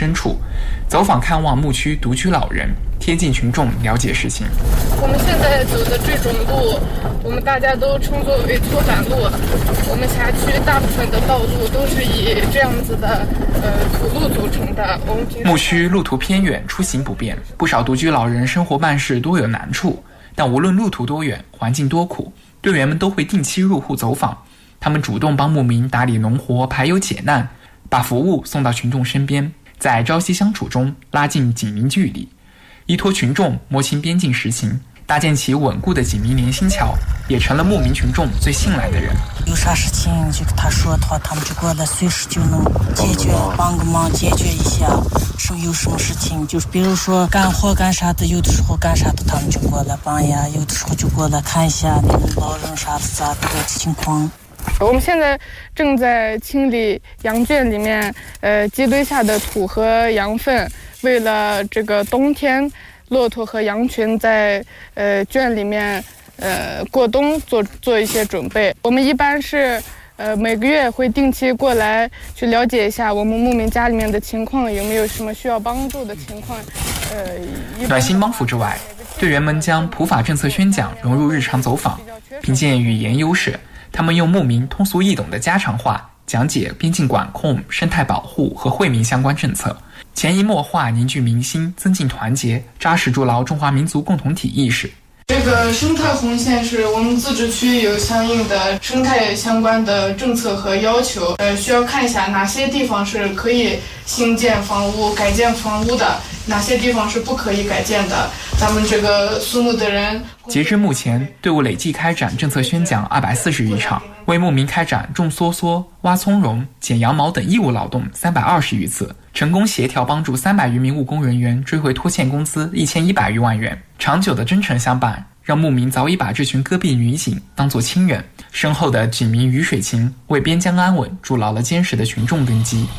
深处，走访看望牧区独居老人，贴近群众了解实情。 我们现在走的这种路，我们大家都称作为脱板路。我们辖区大部分的道路都是以这样子的土路组成的。 牧区路途偏远，出行不便，不少独居老人生活办事多有难处。但无论路途多远，环境多苦，队员们都会定期入户走访。他们主动帮牧民打理农活，排忧解难，把服务送到群众身边，在朝夕相处中拉近警民距离，依托群众摸清边境实情，搭建起稳固的警民联心桥，也成了牧民群众最信赖的人。 有啥事情就跟他说的话，他们就过来，随时就能解决，帮个忙解决一下。有什么事情，就是比如说干活干啥的，有的时候干啥的他们就过来帮呀，有的时候就过来看一下那个老人啥的咋的情况。 我们现在正在清理羊圈里面积堆下的土和羊粪，为了这个冬天骆驼和羊群在圈里面过冬做一些准备。我们一般是每个月会定期过来去了解一下我们牧民家里面的情况，有没有什么需要帮助的情况。 暖心帮扶之外，队员们将普法政策宣讲融入日常走访，凭借语言优势，他们用牧民通俗易懂的家常话讲解边境管控、生态保护和惠民相关政策，潜移默化凝聚民心，增进团结，扎实筑牢中华民族共同体意识。 这个生态红线是我们自治区有相应的生态相关的政策和要求，需要看一下哪些地方是可以新建房屋、改建房屋的，哪些地方是不可以改建的。咱们这个苏牧的人， 截至目前，队伍累计开展政策宣讲240余场，为牧民开展种梭梭、挖葱茏、剪羊毛等义务劳动320余次，成功协调帮助300余名务工人员追回拖欠工资1100余万元。长久的真诚相伴，让牧民早已把这群戈壁女警当作亲人，深厚的警民鱼水情为边疆安稳筑牢了坚实的群众根基。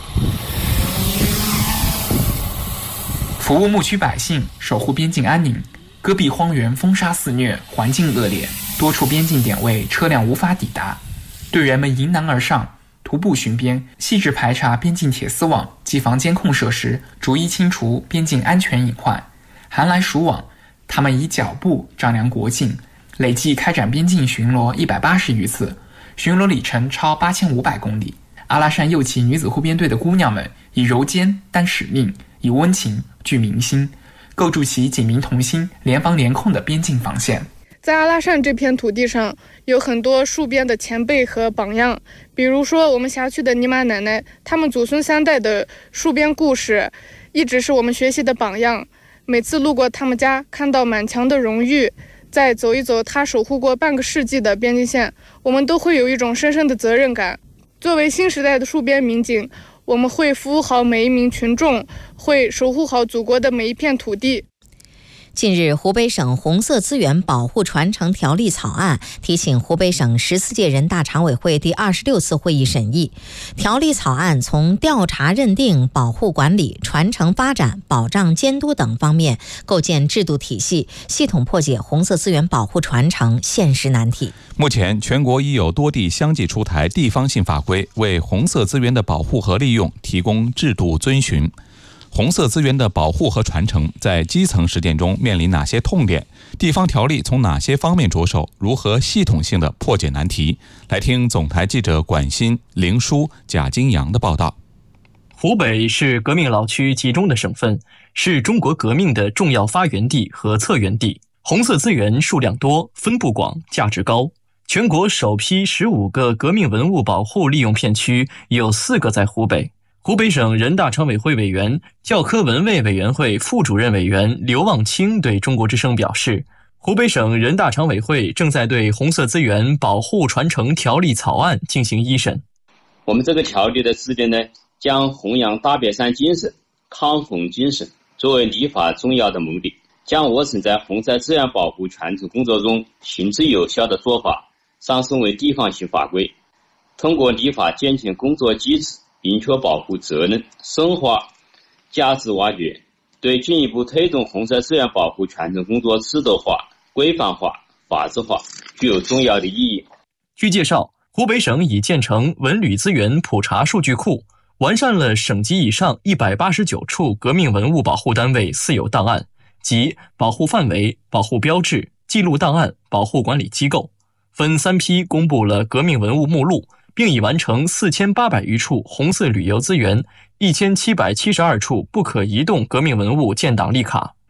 服务牧区百姓，守护边境安宁。戈壁荒原风沙肆虐，环境恶劣，多处边境点位车辆无法抵达。队员们迎难而上，徒步巡边，细致排查边境铁丝网、机房监控设施，逐一清除边境安全隐患。寒来暑往，他们以脚步丈量国境，累计开展边境巡逻180余次，巡逻里程超8500公里。阿拉善右旗女子护边队的姑娘们以柔肩担使命，以温情聚民心，构筑起警民同心、联防联控的边境防线。 在阿拉善这片土地上，有很多戍边的前辈和榜样，比如说我们辖区的尼玛奶奶，他们祖孙3代的戍边故事，一直是我们学习的榜样。每次路过他们家，看到满墙的荣誉，再走一走他守护过半个世纪的边境线，我们都会有一种深深的责任感。作为新时代的戍边民警，我们会服务好每一名群众，会守护好祖国的每一片土地。 近日，湖北省红色资源保护传承条例草案提请湖北省14届人大常委会第26次会议审议。条例草案从调查认定、保护管理、传承发展、保障监督等方面构建制度体系，系统破解红色资源保护传承现实难题。 目前，全国已有多地相继出台地方性法规，为红色资源的保护和利用提供制度遵循。红色资源的保护和传承在基层实践中面临哪些痛点？地方条例从哪些方面着手？如何系统性的破解难题？来听总台记者管欣、凌书、贾金阳的报道。 湖北是革命老区集中的省份，是中国革命的重要发源地和策源地。红色资源数量多，分布广，价值高。全国首批15个革命文物保护利用片区有4个在湖北。湖北省人大常委会委员、教科文卫委员会副主任委员刘望清对中国之声表示，湖北省人大常委会正在对红色资源保护传承条例草案进行一审。 我们这个条例的制定呢，将弘扬大别山精神、抗洪精神作为立法重要的目的，将我省在红色资源保护传承工作中行之有效的做法上升为地方性法规，通过立法健全工作机制，明确保护责任，深化价值挖掘，对进一步推动红色资源保护传承工作制度化、规范化、法治化具有重要的意义。 据介绍，湖北省已建成文旅资源普查数据库， 完善了省级以上189处革命文物保护单位私有档案，即保护范围、保护标志、记录档案、保护管理机构，分3批公布了革命文物目录，并已完成4800余处红色旅游资源、1772处不可移动革命文物建档立卡。